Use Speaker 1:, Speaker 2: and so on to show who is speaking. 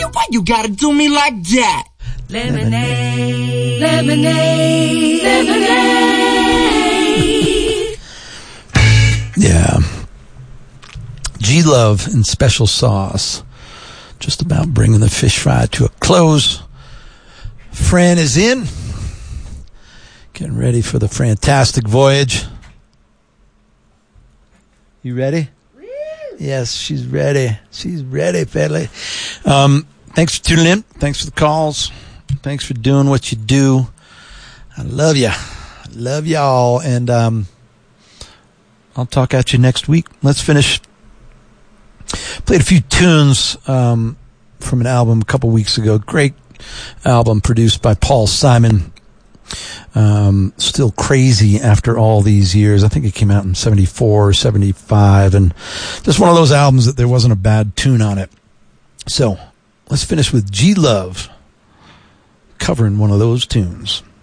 Speaker 1: why you gotta do me like that?
Speaker 2: Lemonade, lemonade, lemonade.
Speaker 3: Yeah. G-Love and Special Sauce. Just about bringing the fish fry to a close. Fran is in. Getting ready for the fantastic voyage. You ready? Yes, she's ready. She's ready, Fedley. Thanks for tuning in. Thanks for the calls. Thanks for doing what you do. I love you. I love y'all. And I'll talk at you next week. Let's finish. Played a few tunes from an album a couple weeks ago. Great album produced by Paul Simon. Still crazy after all these years. I think it came out in 74 or 75, and just one of those albums that there wasn't a bad tune on it. So let's finish with G-Love covering one of those tunes.